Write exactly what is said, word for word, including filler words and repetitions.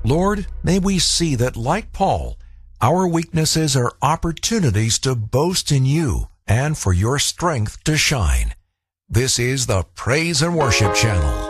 Lord, may we see that, like Paul, our weaknesses are opportunities to boast in you and for your strength to shine. This is the Praise and Worship Channel.